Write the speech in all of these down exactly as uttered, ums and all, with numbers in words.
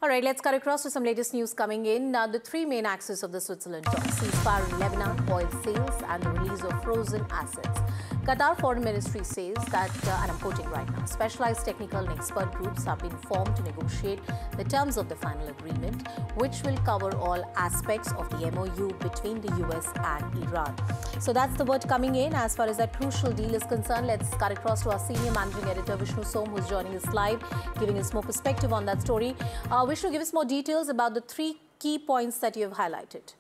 All right, let's cut across to some latest news coming in. Now, the three main axes of the Switzerland talks: ceasefire in Lebanon, oil sales, and the release of frozen assets. Qatar Foreign Ministry says that, uh, and I'm quoting right now, specialized technical and expert groups have been formed to negotiate the terms of the final agreement, which will cover all aspects of the M O U between the U S and Iran. So that's the word coming in. As far as that crucial deal is concerned, let's cut across to our senior managing editor, Vishnu Som, who's joining us live, giving us more perspective on that story. Uh, Vishnu, give us more details about the three key points that you have highlighted.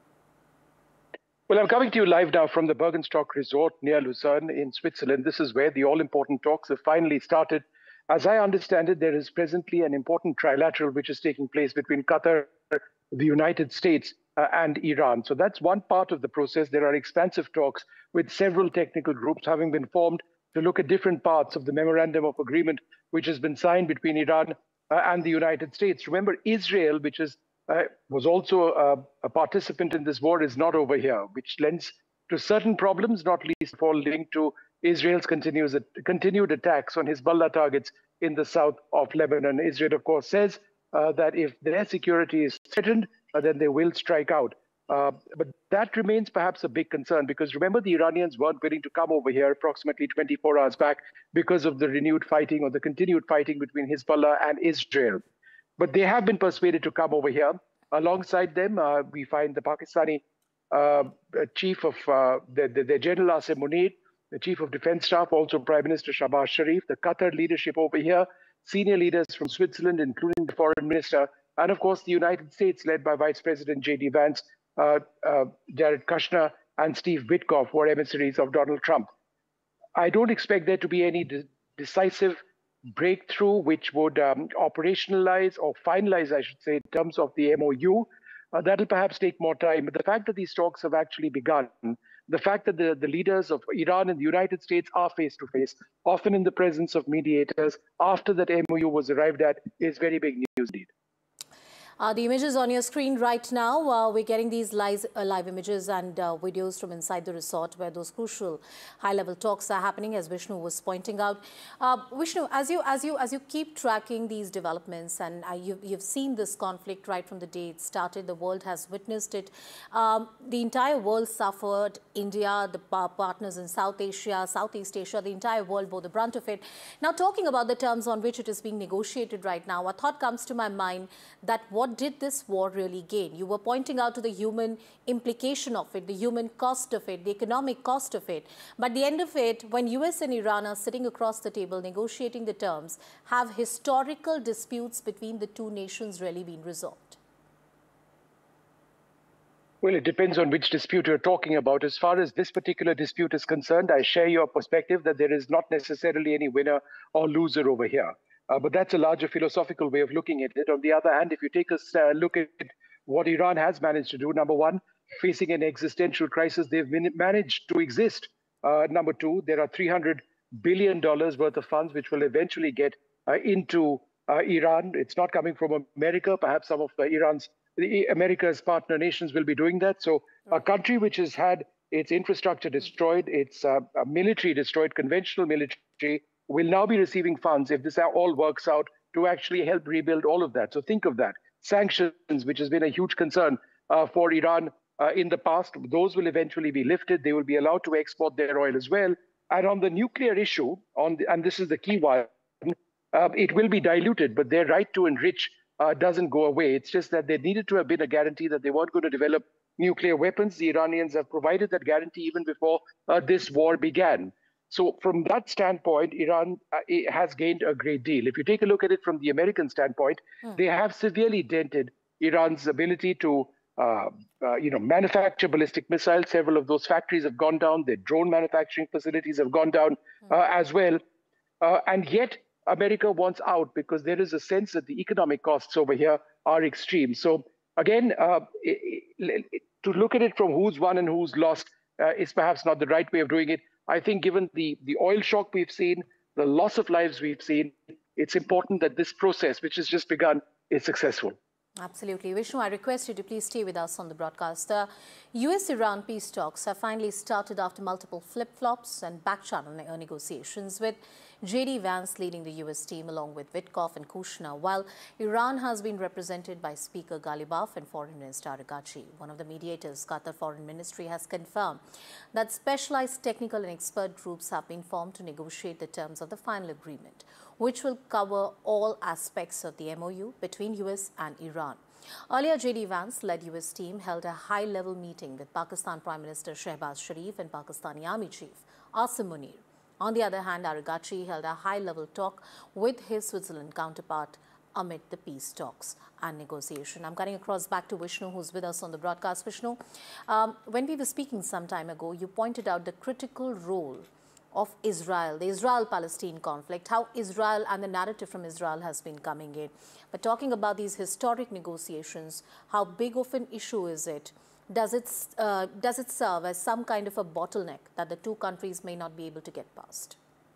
Well, I'm coming to you live now from the Bergenstock Resort near Lucerne in Switzerland. This is where the all-important talks have finally started. As I understand it, there is presently an important trilateral which is taking place between Qatar, the United States, uh, and Iran. So that's one part of the process. There are expansive talks with several technical groups having been formed to look at different parts of the memorandum of agreement which has been signed between Iran uh, and the United States. Remember, Israel, which is Uh, was also uh, a participant in this war, is not over here, which lends to certain problems, not least of all linked to Israel's continuous, continued attacks on Hezbollah targets in the south of Lebanon. Israel, of course, says uh, that if their security is threatened, uh, then they will strike out. Uh, but that remains perhaps a big concern, because remember, the Iranians weren't willing to come over here approximately twenty-four hours back because of the renewed fighting or the continued fighting between Hezbollah and Israel. But they have been persuaded to come over here. Alongside them, uh, we find the Pakistani uh, chief of uh, the, the, the General Asim Munir, the chief of defense staff, also Prime Minister Shahbaz Sharif, the Qatar leadership over here, senior leaders from Switzerland, including the foreign minister, and of course the United States, led by Vice President J D Vance, uh, uh, Jared Kushner, and Steve Witkoff, who are emissaries of Donald Trump. I don't expect there to be any de decisive breakthrough which would um, operationalize or finalize, I should say, in terms of the M O U. Uh, that'll perhaps take more time. But the fact that these talks have actually begun, the fact that the, the leaders of Iran and the United States are face-to-face, often in the presence of mediators, after that M O U was arrived at, is very big news indeed. Uh, the images on your screen right now, uh, we're getting these live, uh, live images and uh, videos from inside the resort where those crucial high-level talks are happening, as Vishnu was pointing out. Uh, Vishnu, as you as you as you keep tracking these developments, and uh, you've, you've seen this conflict right from the day it started, the world has witnessed it. Um, the entire world suffered. India, the partners in South Asia, Southeast Asia, the entire world bore the brunt of it. Now, talking about the terms on which it is being negotiated right now, a thought comes to my mind that what did this war really gain? You were pointing out to the human implication of it, the human cost of it, the economic cost of it. But at the end of it, when U S and Iran are sitting across the table negotiating the terms, have historical disputes between the two nations really been resolved? Well, it depends on which dispute you're talking about. As far as this particular dispute is concerned, I share your perspective that there is not necessarily any winner or loser over here. Uh, but that's a larger philosophical way of looking at it. On the other hand, if you take a uh, look at what Iran has managed to do, number one, facing an existential crisis, they've managed to exist. Uh, number two, there are three hundred billion dollars worth of funds which will eventually get uh, into uh, Iran. It's not coming from America. Perhaps some of uh, Iran's, America's partner nations will be doing that. So a country which has had its infrastructure destroyed, its uh, military destroyed, conventional military, will now be receiving funds, if this all works out, to actually help rebuild all of that. So think of that. Sanctions, which has been a huge concern uh, for Iran uh, in the past, those will eventually be lifted. They will be allowed to export their oil as well. And on the nuclear issue, on the, and this is the key one, uh, it will be diluted, but their right to enrich uh, doesn't go away. It's just that there needed to have been a guarantee that they weren't going to develop nuclear weapons. The Iranians have provided that guarantee even before uh, this war began. So from that standpoint, Iran uh, has gained a great deal. If you take a look at it from the American standpoint, mm. they have severely dented Iran's ability to uh, uh, you know, manufacture ballistic missiles. Several of those factories have gone down. Their drone manufacturing facilities have gone down uh, mm. as well. Uh, and yet America wants out because there is a sense that the economic costs over here are extreme. So again, uh, it, it, to look at it from who's won and who's lost uh, is perhaps not the right way of doing it. I think given the, the oil shock we've seen, the loss of lives we've seen, it's important that this process, which has just begun, is successful. Absolutely. Vishnu, I request you to please stay with us on the broadcast. Uh, U S Iran peace talks have finally started after multiple flip-flops and back-channel ne negotiations, with J D Vance leading the U S team along with Witkoff and Kushner, while Iran has been represented by Speaker Ghalibaf and Foreign Minister Araghchi. One of the mediators, Qatar Foreign Ministry, has confirmed that specialized technical and expert groups have been formed to negotiate the terms of the final agreement, which will cover all aspects of the M O U between U S and Iran. Earlier, J D Vance-led U S team held a high-level meeting with Pakistan Prime Minister Shehbaz Sharif and Pakistani Army Chief Asim Munir. On the other hand, Araghchi held a high-level talk with his Switzerland counterpart amid the peace talks and negotiation. I'm cutting across back to Vishnu, who's with us on the broadcast. Vishnu, um, when we were speaking some time ago, you pointed out the critical role of Israel, the Israel-Palestine conflict, how Israel and the narrative from Israel has been coming in. But talking about these historic negotiations, how big of an issue is it? Does it, uh, does it serve as some kind of a bottleneck that the two countries may not be able to get past?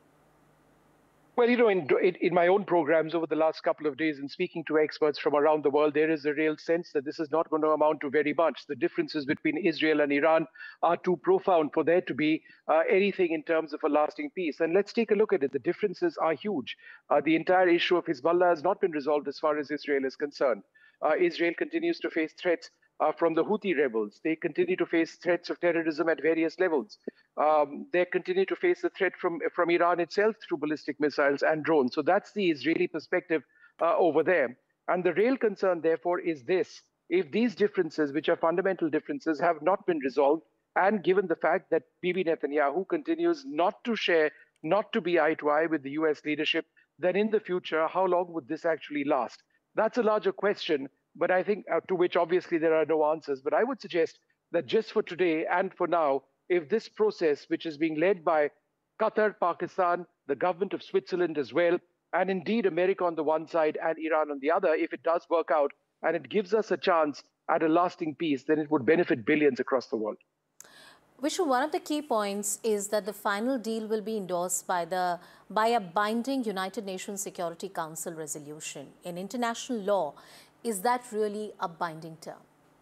Well, you know, in, in my own programs over the last couple of days and speaking to experts from around the world, there is a real sense that this is not going to amount to very much. The differences between Israel and Iran are too profound for there to be uh, anything in terms of a lasting peace. And let's take a look at it. The differences are huge. Uh, the entire issue of Hezbollah has not been resolved as far as Israel is concerned. Uh, Israel continues to face threats Uh, from the Houthi rebels. They continue to face threats of terrorism at various levels. Um, they continue to face the threat from, from Iran itself through ballistic missiles and drones. So that's the Israeli perspective uh, over there. And the real concern, therefore, is this. If these differences, which are fundamental differences, have not been resolved, and given the fact that Bibi Netanyahu continues not to share, not to be eye to eye with the U S leadership, then in the future, how long would this actually last? That's a larger question. But I think uh, to which obviously there are no answers. But I would suggest that just for today and for now, if this process, which is being led by Qatar, Pakistan, the government of Switzerland as well, and indeed America on the one side and Iran on the other, if it does work out and it gives us a chance at a lasting peace, then it would benefit billions across the world. Vishnu, one of the key points is that the final deal will be endorsed by, the, by a binding United Nations Security Council resolution. In international law, is that really a binding term?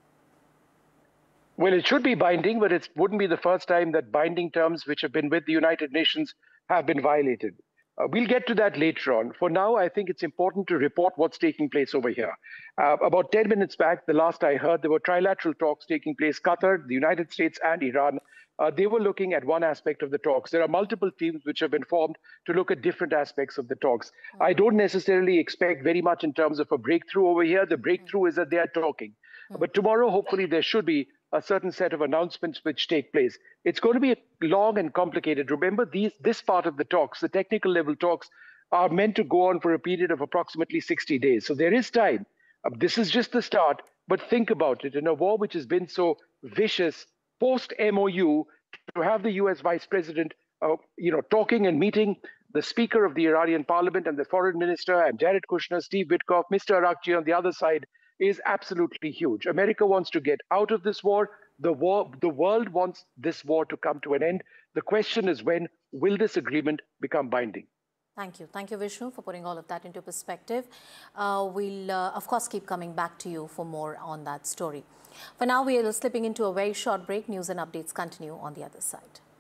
Well, it should be binding, but it wouldn't be the first time that binding terms which have been with the United Nations have been violated. Uh, we'll get to that later on. For now, I think it's important to report what's taking place over here. Uh, about ten minutes back, the last I heard, there were trilateral talks taking place, Qatar, the United States and Iran. Uh, they were looking at one aspect of the talks. There are multiple teams which have been formed to look at different aspects of the talks. Mm-hmm. I don't necessarily expect very much in terms of a breakthrough over here. The breakthrough mm-hmm. is that they are talking. Mm-hmm. But tomorrow, hopefully, there should be a certain set of announcements which take place. It's going to be long and complicated. Remember, these, this part of the talks, the technical level talks, are meant to go on for a period of approximately sixty days. So there is time. Uh, this is just the start, but think about it. In a war which has been so vicious, post-M O U, to have the U S Vice President uh, you know, talking and meeting the Speaker of the Iranian Parliament and the Foreign Minister and Jared Kushner, Steve Witkoff, Mister Araghchi on the other side is absolutely huge. America wants to get out of this war. The war, the world wants this war to come to an end. The question is when will this agreement become binding? Thank you. Thank you, Vishnu, for putting all of that into perspective. Uh, we'll, uh, of course, keep coming back to you for more on that story. For now, we are slipping into a very short break. News and updates continue on the other side.